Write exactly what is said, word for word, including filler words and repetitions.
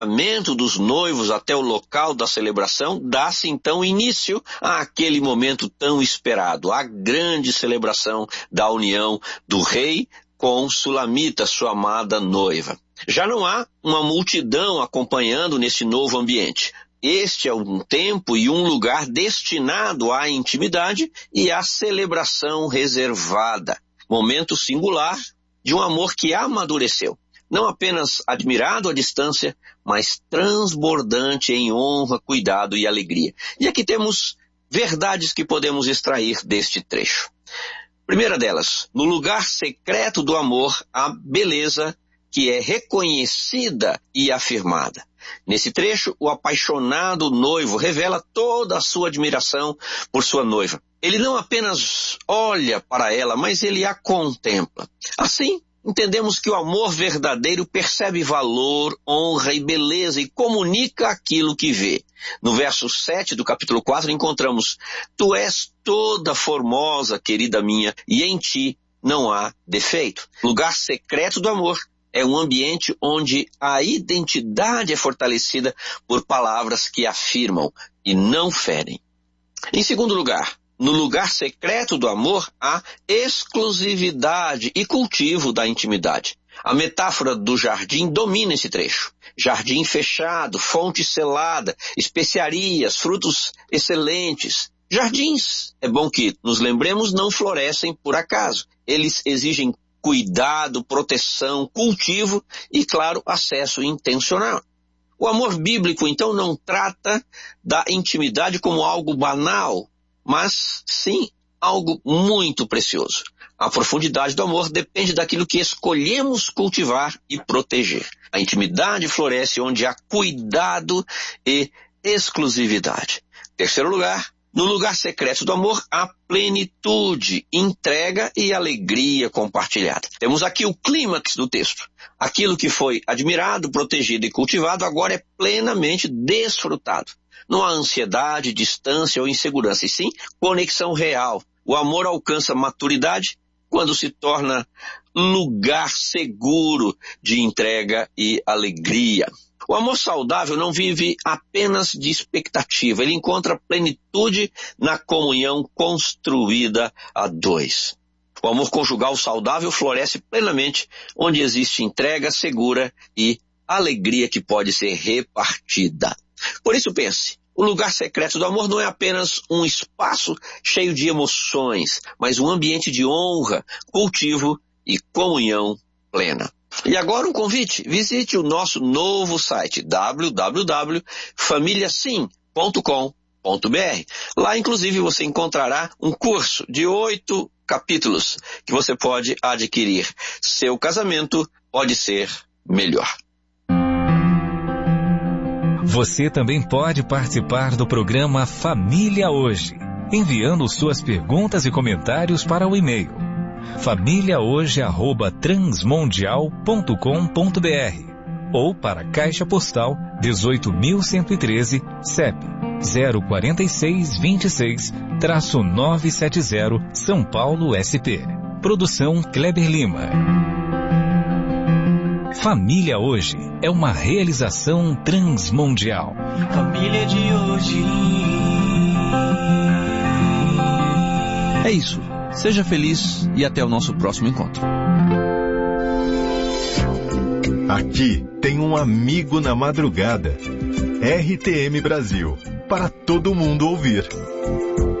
dos noivos até o local da celebração, dá-se então início àquele momento tão esperado, a grande celebração da união do rei com Sulamita, sua amada noiva. Já não há uma multidão acompanhando nesse novo ambiente. Este é um tempo e um lugar destinado à intimidade e à celebração reservada. Momento singular de um amor que amadureceu. Não apenas admirado à distância, mas transbordante em honra, cuidado e alegria. E aqui temos verdades que podemos extrair deste trecho. Primeira delas, no lugar secreto do amor, há beleza que é reconhecida e afirmada. Nesse trecho, o apaixonado noivo revela toda a sua admiração por sua noiva. Ele não apenas olha para ela, mas ele a contempla. Assim, entendemos que o amor verdadeiro percebe valor, honra e beleza e comunica aquilo que vê. No verso sete do capítulo quatro encontramos: Tu és toda formosa, querida minha, e em ti não há defeito. Lugar secreto do amor é um ambiente onde a identidade é fortalecida por palavras que afirmam e não ferem. Em segundo lugar, no lugar secreto do amor, há exclusividade e cultivo da intimidade. A metáfora do jardim domina esse trecho. Jardim fechado, fonte selada, especiarias, frutos excelentes. Jardins, é bom que nos lembremos, não florescem por acaso. Eles exigem cuidado, proteção, cultivo e, claro, acesso intencional. O amor bíblico, então, não trata da intimidade como algo banal, mas, sim, algo muito precioso. A profundidade do amor depende daquilo que escolhemos cultivar e proteger. A intimidade floresce onde há cuidado e exclusividade. Terceiro lugar, no lugar secreto do amor, há plenitude, entrega e alegria compartilhada. Temos aqui o clímax do texto. Aquilo que foi admirado, protegido e cultivado agora é plenamente desfrutado. Não há ansiedade, distância ou insegurança, e sim conexão real. O amor alcança maturidade quando se torna lugar seguro de entrega e alegria. O amor saudável não vive apenas de expectativa, ele encontra plenitude na comunhão construída a dois. O amor conjugal saudável floresce plenamente onde existe entrega segura e alegria que pode ser repartida. Por isso pense, o lugar secreto do amor não é apenas um espaço cheio de emoções, mas um ambiente de honra, cultivo e comunhão plena. E agora um convite, visite o nosso novo site w w w ponto família sim ponto com ponto b r. Lá, inclusive, você encontrará um curso de oito capítulos que você pode adquirir. Seu casamento pode ser melhor. Você também pode participar do programa Família Hoje, enviando suas perguntas e comentários para o e-mail família hoje arroba transmundial ponto com ponto b r ou para Caixa Postal dezoito mil cento e treze, C E P zero quatro seis dois seis, novecentos e setenta, São Paulo, S P. Produção Kleber Lima. Família Hoje é uma realização transmundial. Família de hoje. É isso. Seja feliz e até o nosso próximo encontro. Aqui tem um amigo na madrugada. R T M Brasil, para todo mundo ouvir.